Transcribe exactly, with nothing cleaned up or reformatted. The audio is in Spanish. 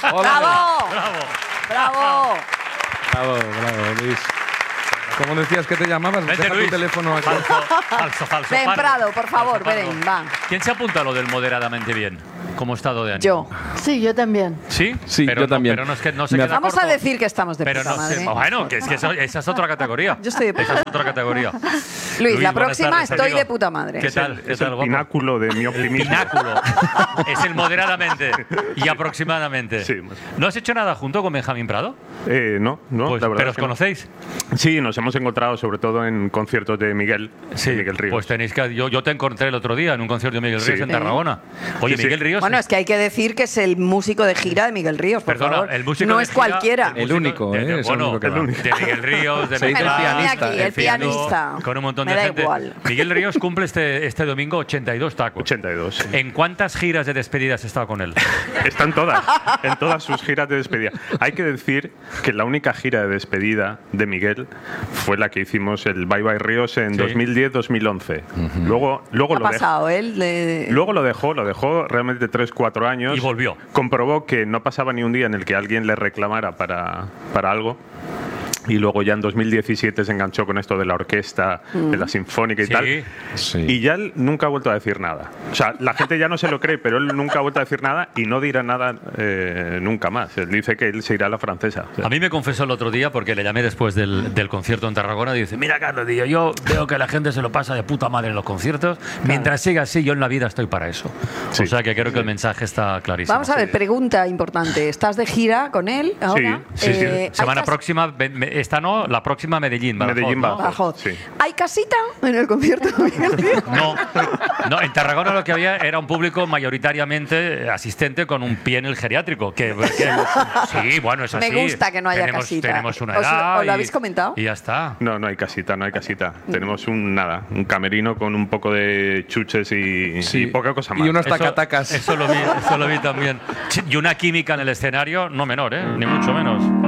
¡Bravo! ¡Bravo! ¡Bravo! Bravo, bravo, Luis. ¿Cómo decías que te llamabas? Vente, Deja Luis. tu teléfono aquí. Falso, falso, falso. Ven, pardo. Prado, por favor, Falso, ven, pardo. va. ¿Quién se apunta a lo del moderadamente bien? Como estado de ánimo. Yo. Sí, yo también. ¿Sí? Sí, pero yo no, también. Pero no es que no se Me queda Vamos corto. a decir que estamos de Pero puta no madre. sé. Bueno, que es que eso- esa es otra categoría. Yo estoy de puta Esa es otra categoría. Luis, la buenas próxima tardes, estoy amigo. de puta madre. ¿Qué tal? ¿Qué Es tal, el guapo? pináculo de mi optimismo. Pináculo. Es el moderadamente y aproximadamente. Sí, más. ¿No has hecho nada junto con Benjamín Prado? Eh, no, no, Pues, la verdad ¿Pero es os que no. conocéis? Sí, nos hemos encontrado sobre todo en conciertos de Miguel, de Miguel Ríos. Pues tenéis que. Yo, yo te encontré el otro día en un concierto de Miguel Sí. Ríos en Sí. Tarragona. Oye, Sí, sí. Miguel Ríos. Bueno, es que hay que decir que es el músico de gira de Miguel Ríos, por Perdona, favor. el músico no de es gira- cualquiera. El músico único, de- ¿eh? de- Es el bueno, único que va. de Miguel Ríos, de Se dice el Mezcla, pianista, aquí, el el pianista. con un montón Me de da gente. igual. Miguel Ríos cumple este, este domingo ochenta y dos tacos. ochenta y dos. Sí. ¿En cuántas giras de despedida has estado con él? Están todas, en todas sus giras de despedida. Hay que decir que la única gira de despedida de Miguel fue la que hicimos el Bye Bye Ríos en Sí. dos mil diez dos mil once. Luego, luego ¿Qué lo ha dejó. pasado él? Le- Luego lo dejó, lo dejó realmente tres cuatro años. Y volvió. Comprobó que no pasaba ni un día en el que alguien le reclamara para, para algo. Y luego ya en dos mil diecisiete se enganchó con esto de la orquesta, de la sinfónica y Sí. tal. Sí. Y ya él nunca ha vuelto a decir nada. O sea, la gente ya no se lo cree, pero él nunca ha vuelto a decir nada y no dirá nada eh, nunca más. Él dice que él se irá a la francesa. O sea, A mí me confesó el otro día, porque le llamé después del, del concierto en Tarragona, y dice, mira, Carlos, tío, yo veo que la gente se lo pasa de puta madre en los conciertos. Mientras siga así, yo en la vida estoy para eso. Sí. O sea que creo que el mensaje está clarísimo. Vamos a ver, pregunta importante. ¿Estás de gira con él ahora? Sí, sí, sí. Eh, Semana ¿hay cas- próxima, ve- me- esta no, la próxima Medellín. Badajoz, Medellín, ¿no? Badajoz. Badajoz. Sí. ¿Hay casita en el concierto de Miguel Ríos? No, no, en Tarragona lo que había era un público mayoritariamente asistente con un pie en el geriátrico. Que, que- sí, bueno, es Me así. gusta que no haya tenemos, casita. Tenemos una ¿Os lo- edad os lo y- habéis comentado? Y ya está. No, no hay casita, no hay casita. Tenemos un nada, un camerino con un poco de chuches y, Sí. y poca cosa más. Y unos Eso- tacatacas. Eso, lo vi, eso lo vi también. Y una química en el escenario, no menor, ¿eh? Ni mucho menos.